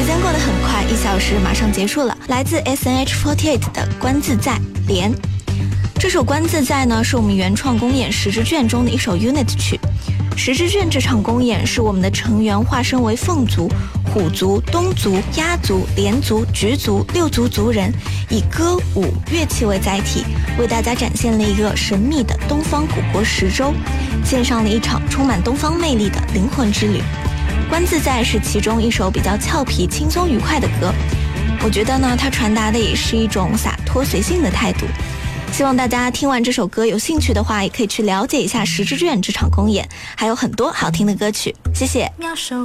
间过得很快，1小时马上结束了。来自 SNH48 的《观自在连》，这首《观自在》呢，是我们原创公演十支卷中的一首 unit 曲。十支卷这场公演是我们的成员化身为凤族、虎族、东族、鸭族、连族、菊族6族族人，以歌舞乐器为载体，为大家展现了一个神秘的东方古国十洲，献上了一场充满东方魅力的灵魂之旅。观自在是其中一首比较俏皮、轻松、愉快的歌，我觉得呢，它传达的也是一种洒脱随性的态度。希望大家听完这首歌有兴趣的话，也可以去了解一下十支卷这场公演，还有很多好听的歌曲。谢谢。